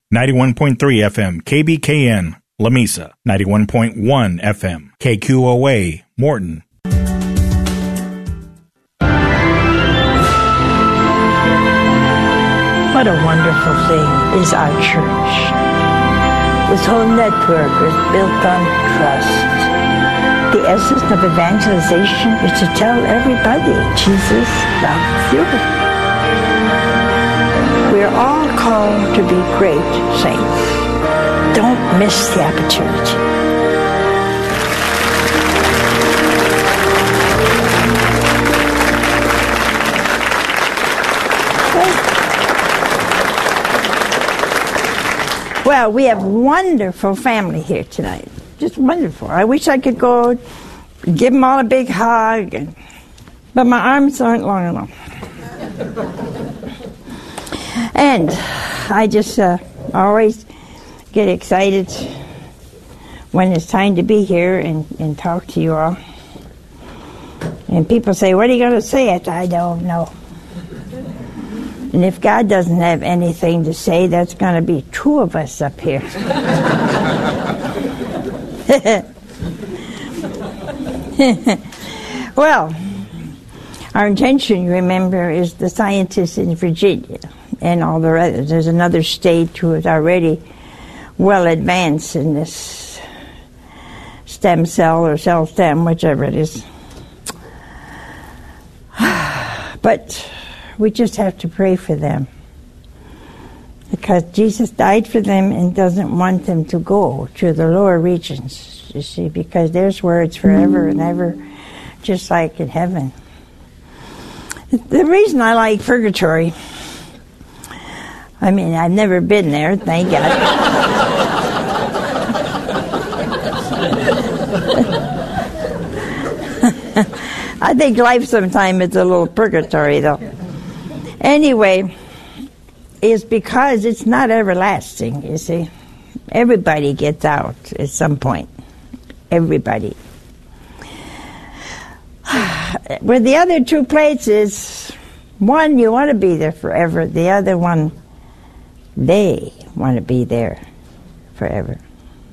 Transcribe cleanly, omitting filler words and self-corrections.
91.3 FM KBKN, Lamesa. 91.1 FM KQOA, Morton. What a wonderful thing is our church. This whole network is built on trust. The essence of evangelization is to tell everybody Jesus loves you. We're all called to be great saints. Don't miss the opportunity. Well, we have a wonderful family here tonight. Just wonderful. I wish I could go give them all a big hug, but my arms aren't long enough. And I just always get excited when it's time to be here and talk to you all. And people say, what are you going to say? I don't know. And if God doesn't have anything to say, that's going to be two of us up here. Well, our intention, you remember, is the scientists in Virginia and all the others. There's another state who is already well advanced in this stem cell or cell stem, whichever it is. But we just have to pray for them, because Jesus died for them and doesn't want them to go to the lower regions, you see, because there's where it's forever and ever, just like in heaven. The reason I like purgatory, I mean, I've never been there, thank God. I think life sometime is a little purgatory, though. Anyway, is because it's not everlasting, you see. Everybody gets out at some point. Everybody. With the other two places, one, you want to be there forever. The other one, they want to be there forever.